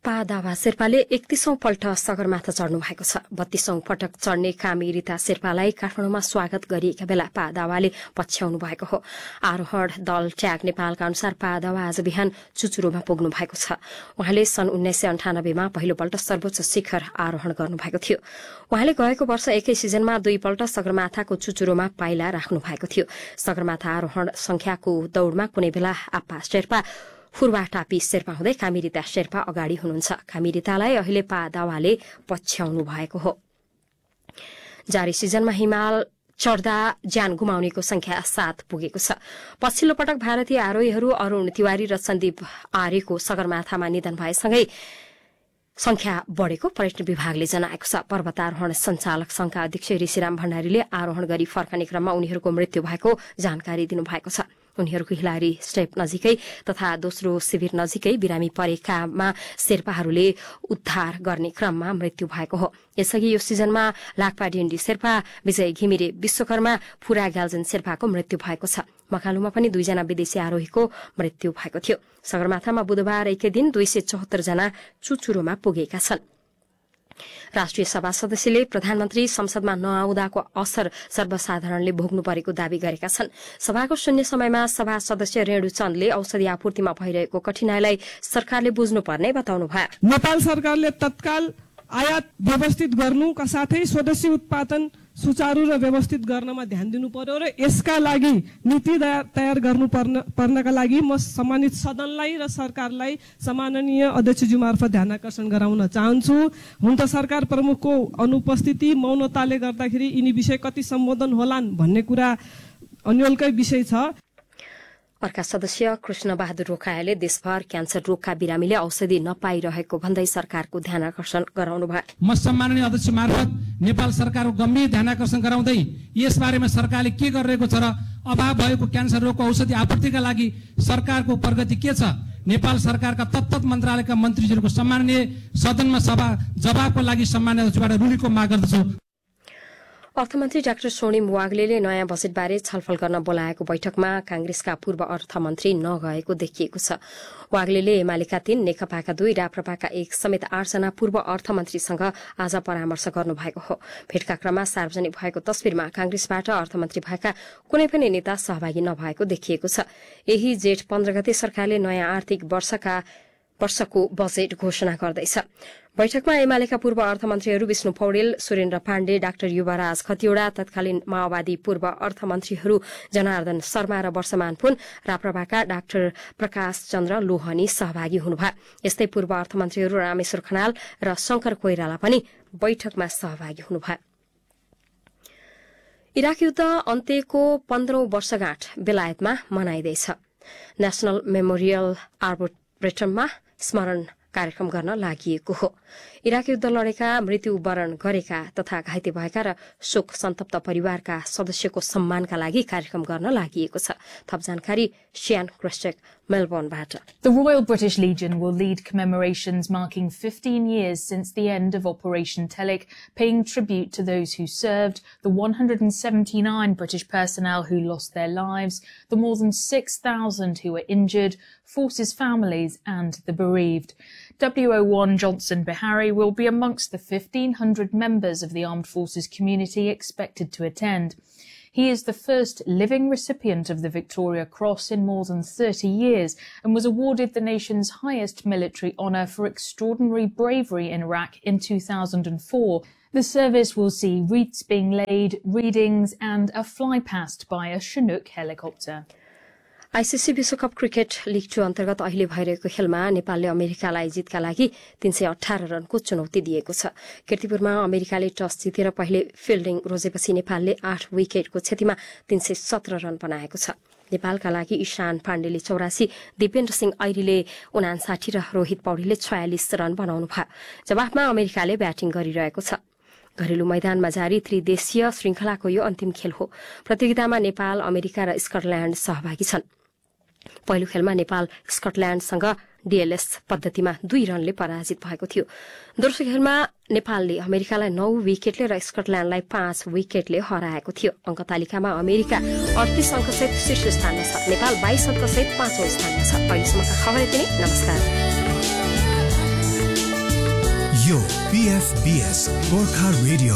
पादावा शेर्पाले 31औं पल्ट सगरमाथा चढ्नु भएको छ। 32औं पटक चढ्ने कामी रीता शेर्पालाई काठमाडौँमा स्वागत गरिएका बेला पादावाले पछ्याउनु भएको हो। आरोहण दल ट्याग नेपालका अनुसार पादावा आज बिहान चुचुरोमा पुग्नु भएको छ। उहाँले सन् 1998 मा पहिलोपल्ट सर्वोच्च शिखर आरोहण गर्नुभएको थियो। उहाँले गएको वर्ष एकै सिजनमा 2 पल्ट सगरमाथाको चुचुरोमा पाइला राख्नु भएको थियो। सगरमाथा आरोहण संख्याको दौड़मा कुनै बेला आप्पा शेर्पा फुर्वाटापी शेर्पा हुँदै कामिरीता शेर्पा अगाडि हुनुहुन्छ। कामिरीतालाई अहिले पादावाले पछ्याउनु भएको हो। जारी सिजनमा हिमाल चढ्दा ज्यान गुमाउनेको संख्या 7 पुगेको छ। पछिल्लो पटक भारतीय आरोहीहरू अरूण तिवारी र सन्दीप आर्यको सगरमाथामा निधन भएसँगै संख्या बढ़ेको पर्यटन विभागले जनाएको छ। पर्वतारोहण संचालक संघका अध्यक्ष ऋषिराम भण्डारीले आरोहण गरी फर्कने क्रममा उनीहरूको मृत्यु भएको जानकारी दिनुभएको छ। उनीहरूको हिलारी स्टेप नजिकै तथा दोस्रो शिविर नजिकै बिरामी परेकामा शेर्पाहरूले उद्धार गर्ने क्रममा मृत्यु भएको हो। यसअघि यो सिजनमा लाक्पा डिएनडी शेर्पा, विजय घिमिरे विश्वकर्मा, फुरा ग्याल्जन शेर्पाको मृत्यु भएको छ। मकालुमा पनि 2 जना विदेशी आरोहीको मृत्यु भएको थियो। सगरमाथामा बुधबार एकै दिन 274 जना चुचुरोमा पुगेका छन्। राष्ट्रिय सभा सदस्यले प्रधानमन्त्री संसदमा नआउँदाको असर सर्वसाधारणले भोग्नु परेको दावी गरेका छन्। सभाको शून्य समयमा सभा सदस्य रेणु चन्दले औषधि आपूर्तिमा भइरहेको कठिनाईलाई सरकारले बुझ्नुपर्ने बताउनुभयो। नेपाल सरकारले तत्काल आयात व्यवस्थित गर्नुका साथै स्वदेशी उत्पादन सुचारू र व्यवस्थित गर्नमा ध्यान दिनु पर्यो र यसका लागि नीति तयार पर्नका लागि म सम्मानित सदनलाई र सरकारलाई सम्माननीय अध्यक्षज्यू मार्फत ध्यान आकर्षण गराउन चाहन्छु। हुन त सरकार प्रमुखको अनुपस्थिति मौनताले गर्दाखेरि यिनी विषय कति सम्बोधन होलान् भन्ने कुरा अन्यलकै विषय छ। अर्का सदस्य कृष्ण बहादुर रोकायाले देशभर क्यान्सर रोगका बिरामीले औषधि नपाइरहेको भन्दै सरकारको ध्यान आकर्षण गराउनुभयो। म सम्माननीय अध्यक्ष मार्फत नेपाल सरकारको गम्भीर ध्यान आकर्षण गराउँदै यसबारेमा सरकारले के गरिरहेको छ र अभाव भएको क्यान्सर रोगको औषधि आपूर्तिका लागि सरकारको प्रगति के छ, नेपाल सरकारका तत्त मन्त्रालयका मन्त्रीहरूको सम्माननीय सदनमा जवाबको लागि सम्माननीय अध्यक्षबाट ऋणीको माग गर्दछु। अर्थमन्त्री डाक्टर स्वर्णिम वाग्लेले नयाँ बजेटबारे छलफल गर्न बोलाएको बैठकमा कांग्रेसका पूर्व अर्थमन्त्री नगएको देखिएको छ। वाग्लेले एमालेका 3, नेकपाका 2, राप्रपाका 1 समेत 8 जना पूर्व अर्थमन्त्रीसँग आज परामर्श गर्नुभएको हो। भेटका क्रममा सार्वजनिक भएको तस्विरमा कांग्रेसबाट अर्थमन्त्री भएका कुनै पनि नेता सहभागी नभएको देखिएको छ। यही जेठ 15 गते सरकारले नयाँ आर्थिक वर्षको बजेट घोषणा गर्दैछ। बैठकमा एमालेका पूर्व अर्थमन्त्रीहरू विष्णु पौडेल, सुरेन्द्र पाण्डे, डाक्टर युवराज खतिवड़ा, तत्कालीन माओवादी पूर्व अर्थमन्त्रीहरू जनार्दन शर्मा र वर्षमान पुन, राप्रपाका डाक्टर प्रकाश चन्द्र लोहनी सहभागी हुनुभयो। यस्तै पूर्व अर्थमन्त्रीहरू रामेश्वर खनाल र शंकर कोइराला पनि बैठकमा सहभागी हुनुभयो। इराक युद्ध अन्त्यको 15औं वर्षगाँठ बेलायतमा मनाइँदैछ। नेशनल मेमोरियल आर्बोरेटममा स्मरण कार्यक्रम गर्न लागि हो। इराक युद्ध लडेका, मृत्युवरण गरेका तथा घाइते भएका र शोक सन्तप्त परिवारका सदस्यको सम्मानका लागि कार्यक्रम गर्न लागि छ। थप जानकारी शियान क्रिस्टेक, मेलबोर्नबाट। The Royal British Legion will lead commemorations marking 15 years since the end of Operation Telic, paying tribute to those who served, the 179 British personnel who lost their lives, the more than 6,000 who were injured, forces families and the bereaved. WO1 Johnson Bihari will be amongst the 1,500 members of the armed forces community expected to attend. He is the first living recipient of the Victoria Cross in more than 30 years and was awarded the nation's highest military honour for extraordinary bravery in Iraq in 2004. The service will see wreaths being laid, readings and a flypast by a Chinook helicopter. ICC विश्वकप cricket league 2 अन्तर्गत अहिले भइरहेको खेलमा नेपालले अमेरिकालाई जितका लागि 318 रनको चुनौती दिएको छ। कीर्तिपुरमा अमेरिकाले टस जितेर पहिले फिल्डिङ रोजेपछि नेपालले 8 विकेटको क्षतिमा 317 रन बनाएको छ। नेपालका लागि ईशान पाण्डेले 84, दिपेन्द्र सिंह ऐरीले 59 र रोहित पौडेलले 46 रन बनाउनु भयो। जवाफमा अमेरिकाले ब्याटिङ गरिरहेको छ। घरेलु मैदानमा जारी त्रिदेशीय श्रृंखलाको यो अन्तिम खेल हो। प्रतियोगितामा नेपाल, अमेरिका र स्कटल्याण्ड सहभागी छन्। पहिलो खेलमा नेपाल स्कटल्याण्डसँग डीएलएस पद्धतिमा 2 रनले पराजित भएको थियो। दोस्रो खेलमा नेपालले अमेरिकालाई 9 विकेटले र स्कटल्याण्डलाई 5 विकेटले हराएको थियो। अंक तालिकामा अमेरिका 38 अंकसहित शीर्ष स्थानमा छ। नेपाल 22 अंकसहित 5औं स्थानमा छ। अहिलेसम्मका खबर यति नै। नमस्कार। यो PFBS गोर्खा रेडियो